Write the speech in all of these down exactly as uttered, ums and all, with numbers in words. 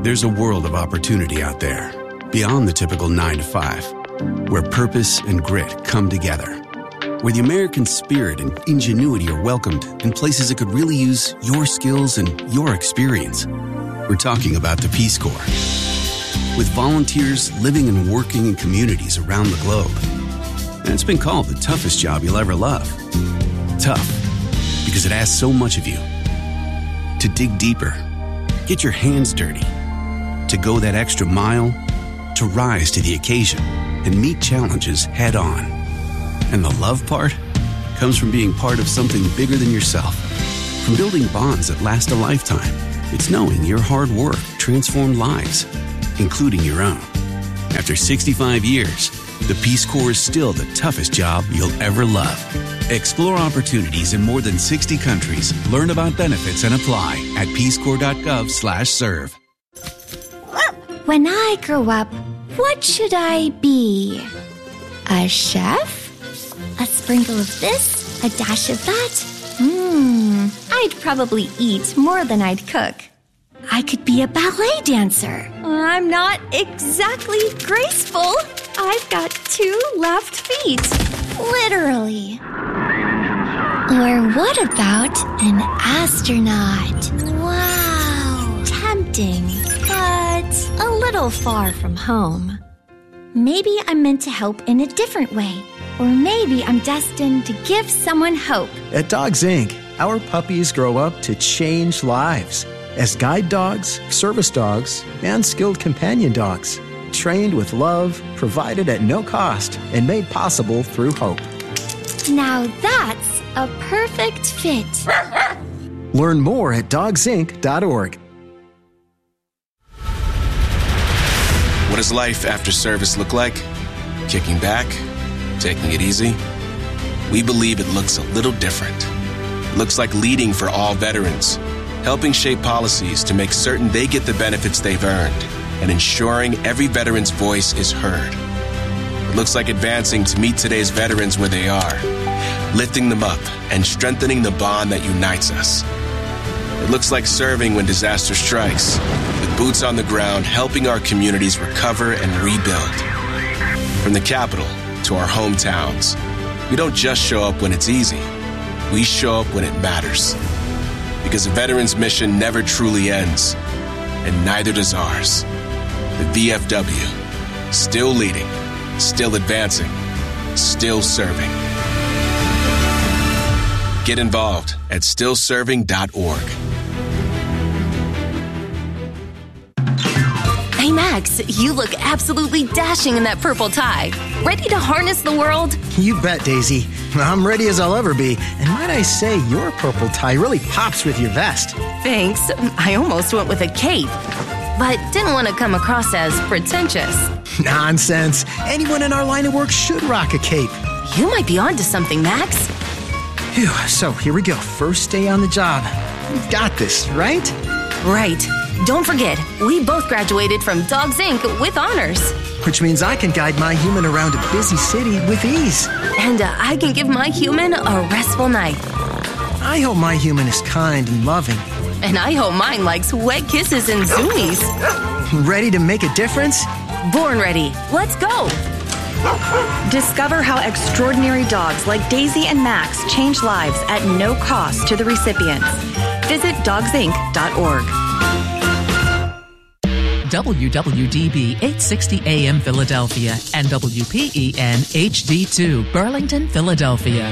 There's a world of opportunity out there, beyond the typical nine to five, where purpose and grit come together, where the American spirit and ingenuity are welcomed in places that could really use your skills and your experience. We're talking about the Peace Corps. With volunteers living and working in communities around the globe. And it's been called the toughest job you'll ever love. Tough, because it asks so much of you. To dig deeper, get your hands dirty, to go that extra mile, to rise to the occasion and meet challenges head on. And the love part comes from being part of something bigger than yourself. From building bonds that last a lifetime. It's knowing your hard work transformed lives, including your own. After sixty-five years, the Peace Corps is still the toughest job you'll ever love. Explore opportunities in more than sixty countries. Learn about benefits and apply at peacecorps.gov slash serve. When I grow up, what should I be? A chef? A sprinkle of this? A dash of that? Hmm, I'd probably eat more than I'd cook. I could be a ballet dancer. I'm not exactly graceful. I've got two left feet. Literally. Or what about an astronaut? Wow. Tempting, but a little far from home. Maybe I'm meant to help in a different way. Or maybe I'm destined to give someone hope. At Dogs Incorporated, our puppies grow up to change lives as guide dogs, service dogs, and skilled companion dogs. Trained with love, provided at no cost, and made possible through hope. Now that's a perfect fit. Learn more at dogs inc dot org. What does life after service look like? Kicking back? Taking it easy? We believe it looks a little different. It looks like leading for all veterans, helping shape policies to make certain they get the benefits they've earned, and ensuring every veteran's voice is heard. It looks like advancing to meet today's veterans where they are, lifting them up and strengthening the bond that unites us. It looks like serving when disaster strikes, with boots on the ground helping our communities recover and rebuild. From the Capitol to our hometowns, we don't just show up when it's easy. We show up when it matters. Because a veteran's mission never truly ends, and neither does ours. The V F W, still leading, still advancing, still serving. Get involved at still serving dot org. Hey, Max, you look absolutely dashing in that purple tie. Ready to harness the world? You bet, Daisy. I'm ready as I'll ever be. And might I say, your purple tie really pops with your vest. Thanks. I almost went with a cape, but didn't want to come across as pretentious. Nonsense. Anyone in our line of work should rock a cape. You might be onto something, Max. Phew, so here we go. First day on the job. You've got this, right? Right. Don't forget, we both graduated from Dogs Incorporated with honors. Which means I can guide my human around a busy city with ease. And uh, I can give my human a restful night. I hope my human is kind and loving. And I hope mine likes wet kisses and zoomies. Ready to make a difference? Born ready. Let's go. Discover how extraordinary dogs like Daisy and Max change lives at no cost to the recipients. Visit dogs inc dot org. W W D B eight sixty A M Philadelphia and W P E N H D two Burlington, Philadelphia.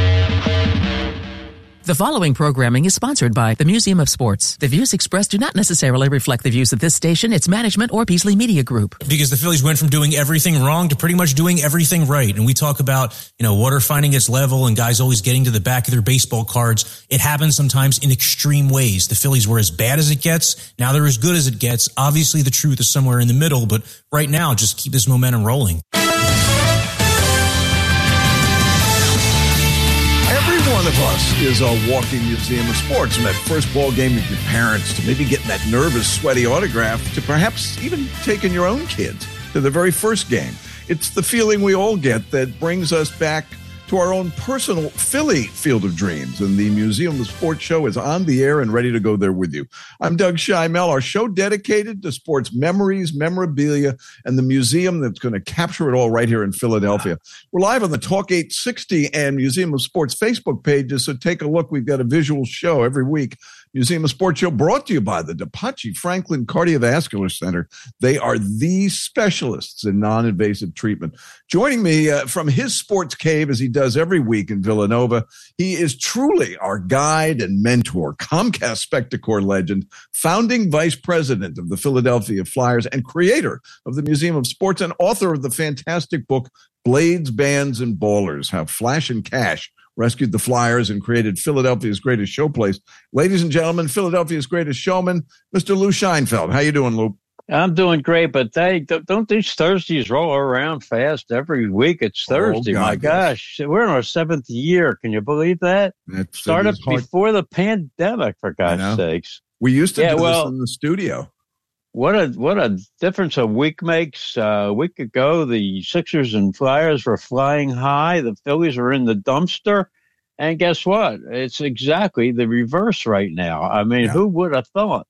The following programming is sponsored by the Museum of Sports. The views expressed do not necessarily reflect the views of this station, its management, or Beasley Media Group. Because the Phillies went from doing everything wrong to pretty much doing everything right. And we talk about, you know, water finding its level and guys always getting to the back of their baseball cards. It happens sometimes in extreme ways. The Phillies were as bad as it gets. Now they're as good as it gets. Obviously, the truth is somewhere in the middle. But right now, just keep this momentum rolling. One of us is a walking museum of sports, from that first ball game with your parents to maybe getting that nervous, sweaty autograph to perhaps even taking your own kids to the very first game. It's the feeling we all get that brings us back to our own personal Philly Field of Dreams. And the Museum of Sports show is on the air and ready to go there with you. I'm Doug Scheimel, our show dedicated to sports memories, memorabilia, and the museum that's going to capture it all right here in Philadelphia. We're live on the Talk eight sixty and Museum of Sports Facebook pages, so take a look. We've got a visual show every week. Museum of Sports show brought to you by the DePachi Franklin Cardiovascular Center. They are the specialists in non-invasive treatment. Joining me uh, from his sports cave, as he does every week in Villanova, he is truly our guide and mentor, Comcast Spectacor legend, founding vice president of the Philadelphia Flyers, and creator of the Museum of Sports, and author of the fantastic book, Blades, Bands, and Ballers, How Flash and Cash rescued the Flyers and created Philadelphia's greatest showplace. Ladies and gentlemen, Philadelphia's greatest showman, Mister Lou Scheinfeld. How you doing, Lou? I'm doing great, but they don't these Thursdays roll around fast every week? It's Thursday. Oh, God, My gosh, yes. We're in our seventh year. Can you believe that? That started before the pandemic, for God's sakes. We used to yeah, do well, this in the studio. What a what a difference a week makes. Uh, a week ago, the Sixers and Flyers were flying high. The Phillies were in the dumpster. And guess what? It's exactly the reverse right now. I mean, yeah. Who would have thought?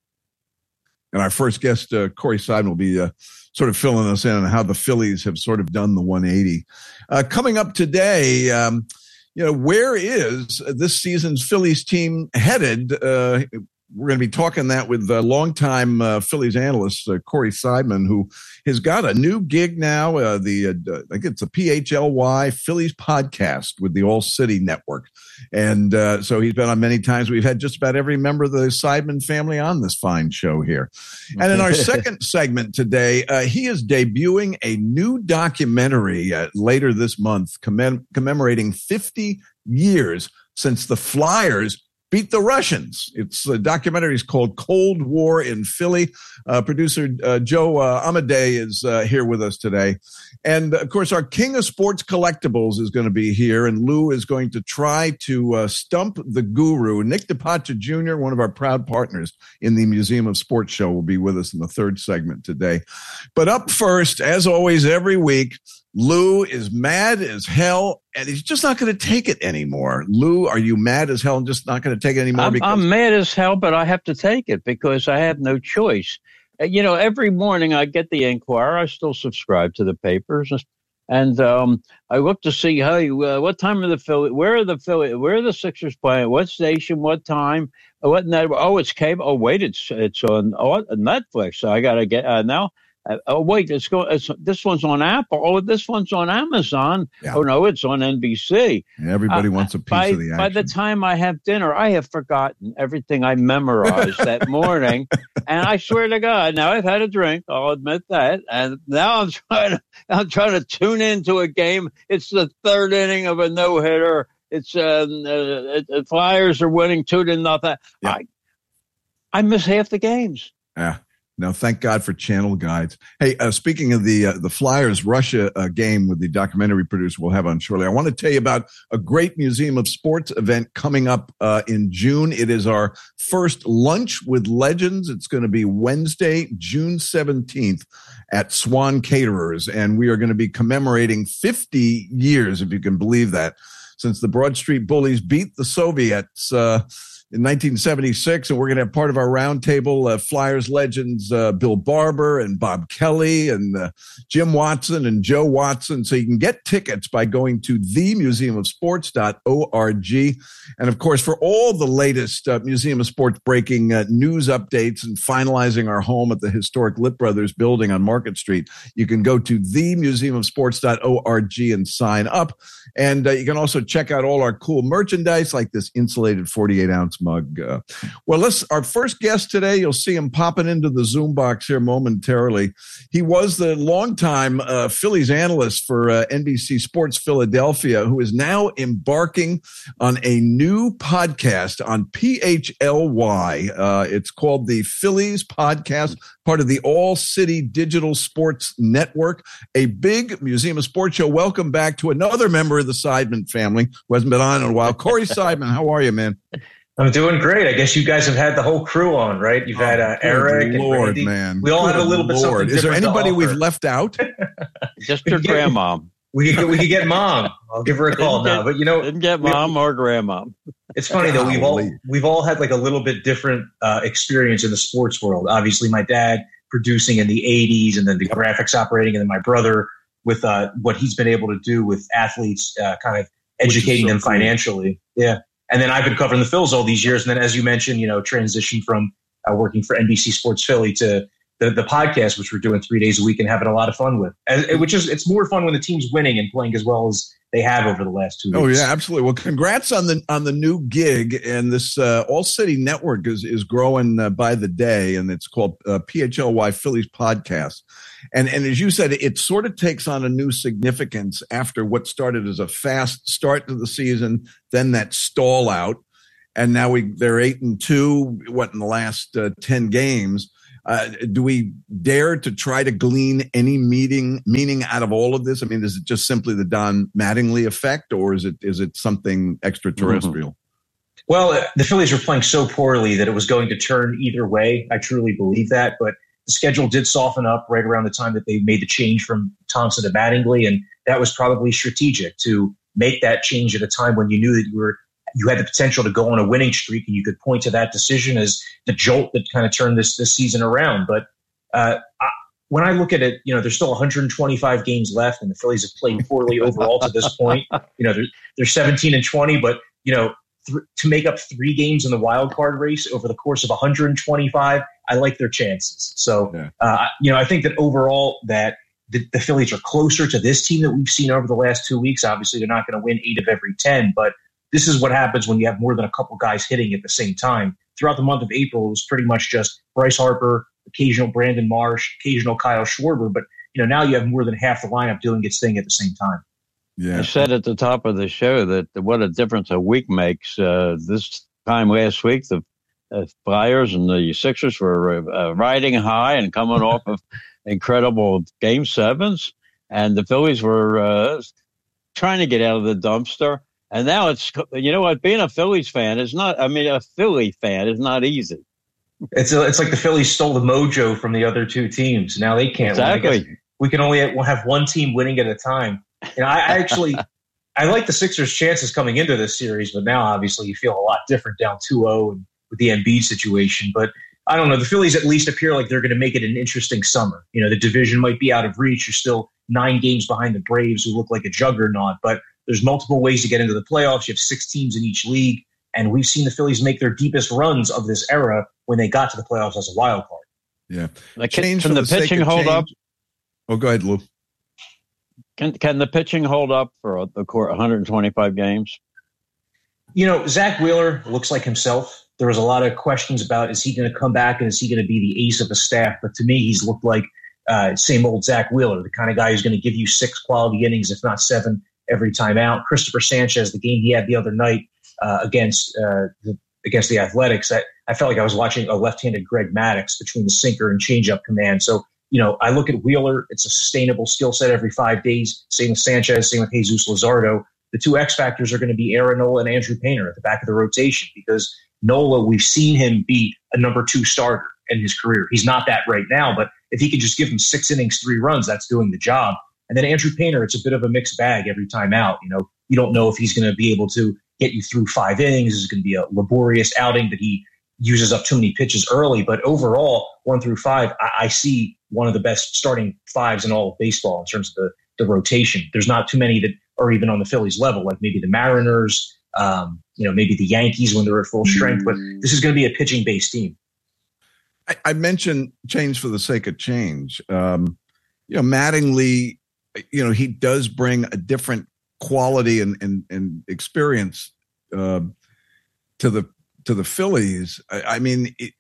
And our first guest, uh, Corey Seidman, will be uh, sort of filling us in on how the Phillies have sort of done the one eighty. Uh, coming up today, um, you know, where is this season's Phillies team headed? Uh, We're going to be talking that with uh, longtime uh, Phillies analyst uh, Corey Seidman, who has got a new gig now. Uh, the uh, I think it's a P H L Y Phillies podcast with the All City Network, and uh, so he's been on many times. We've had just about every member of the Seidman family on this fine show here. And in our second segment today, uh, he is debuting a new documentary uh, later this month, commem- commemorating fifty years since the Flyers beat the Russians. It's a documentary is called Cold War in Philly. Uh, producer uh, Joe uh, Amade is uh, here with us today. And, of course, our king of sports collectibles is going to be here, and Lou is going to try to uh, stump the guru. Nick DePacha Junior, one of our proud partners in the Museum of Sports show, will be with us in the third segment today. But up first, as always, every week, Lou is mad as hell, and he's just not going to take it anymore. Lou, are you mad as hell and just not going to take it anymore? I'm, because- I'm mad as hell, but I have to take it because I have no choice. You know, every morning I get the Enquirer. I still subscribe to the papers, and um, I look to see, hey, uh, what time are the Philly? Where are the Philly? Where are the Sixers playing? What station? What time? What network? Oh, it's cable. Oh, wait, it's it's on oh, Netflix. So I got to get uh, now. Uh, oh, wait, it's go, it's, this one's on Apple. Oh, this one's on Amazon. Yeah. Oh, no, it's on N B C. And everybody uh, wants a piece by, of the action. By the time I have dinner, I have forgotten everything I memorized that morning. And I swear to God, now I've had a drink. I'll admit that. And now I'm trying to, I'm trying to tune into a game. It's the third inning of a no-hitter. It's uh, uh, the Flyers are winning two to nothing. Yeah. I, I miss half the games. Yeah. Now, thank God for channel guides. Hey, uh, speaking of the uh, the Flyers Russia uh, game with the documentary producer we'll have on shortly, I want to tell you about a great Museum of Sports event coming up uh, in June. It is our first Lunch with Legends. It's going to be Wednesday, June seventeenth at Swan Caterers, and we are going to be commemorating fifty years, if you can believe that, since the Broad Street Bullies beat the Soviets uh in nineteen seventy-six, and we're going to have part of our roundtable, uh, Flyers legends, uh, Bill Barber and Bob Kelly and uh, Jim Watson and Joe Watson. So you can get tickets by going to the museum of sports dot org. And, of course, for all the latest uh, Museum of Sports breaking uh, news updates and finalizing our home at the historic Litt Brothers building on Market Street, you can go to the museum of sports dot org and sign up. And uh, you can also check out all our cool merchandise like this insulated forty-eight ounce mug. Uh, well, let's, our first guest today, you'll see him popping into the Zoom box here momentarily. He was the longtime uh, Phillies analyst for uh, N B C Sports Philadelphia, who is now embarking on a new podcast on P H L Y. Uh, it's called the Phillies Podcast, part of the All City Digital Sports Network, a big Museum of Sports show. Welcome back to another member of the Seidman family who hasn't been on in a while. Corey Seidman, how are you, man? I'm doing great. I guess you guys have had the whole crew on, right? You've oh, had uh, Eric Lord, and Randy. man. We all good have a little bit Lord. something Is there different anybody we've left out? Just your grandma. We could we could get mom. I'll give her a call now. But you know, didn't get mom we, or grandma. It's funny though. We've all we've all had like a little bit different uh, experience in the sports world. Obviously, my dad producing in the eighties, and then the graphics operating, and then my brother with uh, what he's been able to do with athletes, uh, kind of educating so them cool. financially. Yeah. And then I've been covering the Phils all these years. And then, as you mentioned, you know, transition from uh, working for N B C Sports Philly to the, the podcast, which we're doing three days a week and having a lot of fun with. And, which is, it's more fun when the team's winning and playing as well as they have over the last two weeks. Oh yeah, absolutely. Well, congrats on the on the new gig. And this uh, All City Network is is growing uh, by the day, and it's called uh, P H L Y Phillies Podcast. And and as you said, it sort of takes on a new significance after what started as a fast start to the season, then that stall out, and now we they're eight and two. What in the last uh, ten games? Uh, do we dare to try to glean any meaning meaning out of all of this? I mean, is it just simply the Don Mattingly effect, or is it is it something extraterrestrial? Mm-hmm. Well, the Phillies were playing so poorly that it was going to turn either way. I truly believe that, but the schedule did soften up right around the time that they made the change from Thompson to Mattingly, and that was probably strategic to make that change at a time when you knew that you were you had the potential to go on a winning streak, and you could point to that decision as the jolt that kind of turned this this season around. But uh, I, when I look at it, you know, there's still one hundred twenty-five games left, and the Phillies have played poorly overall to this point. You know, they're, they're seventeen and twenty, but you know, th- to make up three games in the wild card race over the course of one hundred twenty-five, I like their chances. So, yeah. uh, you know, I think that overall that the, the Phillies are closer to this team that we've seen over the last two weeks. Obviously, they're not going to win eight of every ten, but this is what happens when you have more than a couple guys hitting at the same time. Throughout the month of April, it was pretty much just Bryce Harper, occasional Brandon Marsh, occasional Kyle Schwarber. But, you know, now you have more than half the lineup doing its thing at the same time. Yeah. I said at the top of the show that what a difference a week makes. Uh, this time last week, the uh, Flyers and the Sixers were uh, riding high and coming off of incredible game sevens. And the Phillies were uh, trying to get out of the dumpster. And now it's, you know what, being a Phillies fan is not, I mean, a Philly fan is not easy. It's a, it's like the Phillies stole the mojo from the other two teams. Now they can't exactly. win. We can only have, we'll have one team winning at a time. And I, I actually, I like the Sixers' chances coming into this series, but now obviously you feel a lot different down two oh and with the Embiid situation. But I don't know, the Phillies at least appear like they're going to make it an interesting summer. You know, the division might be out of reach. You're still nine games behind the Braves, who look like a juggernaut, but there's multiple ways to get into the playoffs. You have six teams in each league, and we've seen the Phillies make their deepest runs of this era when they got to the playoffs as a wild card. Yeah. Like, can can the, the pitching hold change. up? Oh, go ahead, Lou. Can can the pitching hold up for the court one hundred twenty-five games? You know, Zach Wheeler looks like himself. There was a lot of questions about, is he going to come back and is he going to be the ace of the staff? But to me, he's looked like uh, same old Zach Wheeler, the kind of guy who's going to give you six quality innings, if not seven, every time out. Christopher Sanchez, the game he had the other night uh, against uh, the, against the Athletics, I, I felt like I was watching a left-handed Greg Maddux between the sinker and changeup command. So, you know, I look at Wheeler, it's a sustainable skill set every five days. Same with Sanchez, same with Jesus Luzardo. The two X factors are going to be Aaron Nola and Andrew Painter at the back of the rotation, because Nola, we've seen him beat a number two starter in his career. He's not that right now, but if he could just give him six innings, three runs, that's doing the job. And then Andrew Painter, it's a bit of a mixed bag every time out. You know, you don't know if he's going to be able to get you through five innings. This is going to be a laborious outing that he uses up too many pitches early. But overall, one through five, I, I see one of the best starting fives in all of baseball in terms of the, the rotation. There's not too many that are even on the Phillies level, like maybe the Mariners, um, you know, maybe the Yankees when they're at full strength. But this is going to be a pitching-based team. I, I mentioned change for the sake of change. Um, you know, Mattingly, you know, he does bring a different quality and, and, and experience uh, to the to the Phillies. I, I mean, it,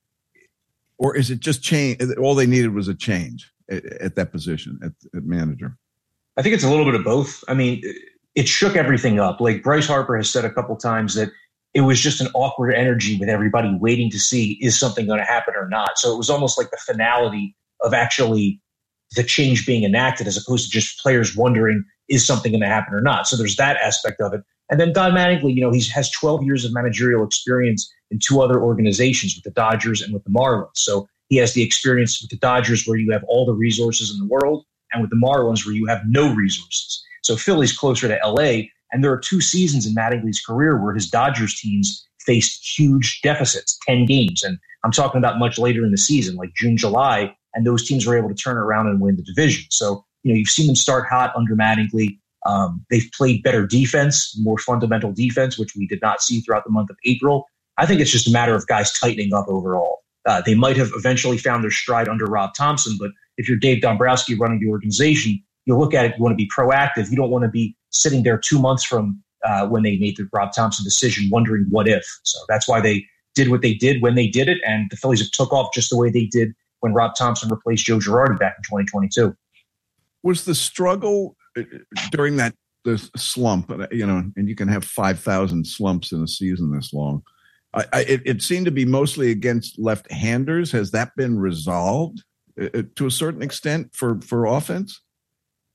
or is it just change? All they needed was a change at, at that position, at, at manager. I think it's a little bit of both. I mean, it shook everything up. Like Bryce Harper has said a couple times that it was just an awkward energy with everybody waiting to see, is something going to happen or not? So it was almost like the finality of actually the change being enacted, as opposed to just players wondering, is something going to happen or not? So there's that aspect of it. And then Don Mattingly, you know, he has twelve years of managerial experience in two other organizations, with the Dodgers and with the Marlins. So he has the experience with the Dodgers, where you have all the resources in the world, and with the Marlins, where you have no resources. So Philly's closer to L A, and there are two seasons in Mattingly's career where his Dodgers teams faced huge deficits, ten games. And I'm talking about much later in the season, like June, July, and those teams were able to turn around and win the division. So, you know, you've seen them start hot under Mattingly. Um, they've played better defense, more fundamental defense, which we did not see throughout the month of April. I think it's just a matter of guys tightening up overall. Uh, they might have eventually found their stride under Rob Thompson, but if you're Dave Dombrowski running the organization, you look at it, you want to be proactive. You don't want to be sitting there two months from uh, when they made the Rob Thompson decision, wondering what if. So that's why they did what they did when they did it, and the Phillies have took off just the way they did when Rob Thompson replaced Joe Girardi back in twenty twenty-two. Was the struggle during that the slump, you know, and you can have five thousand slumps in a season this long. I, I, it, it seemed to be mostly against left-handers. Has that been resolved uh, to a certain extent for, for offense?